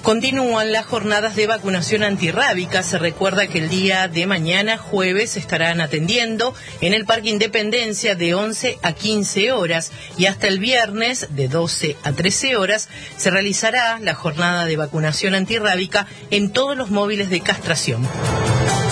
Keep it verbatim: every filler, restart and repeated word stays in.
Continúan las jornadas de vacunación antirrábica. Se recuerda que el día de mañana, jueves, estarán atendiendo en el Parque Independencia de once a quince horas y hasta el viernes de doce a trece horas se realizará la jornada de vacunación antirrábica en todos los móviles de castración.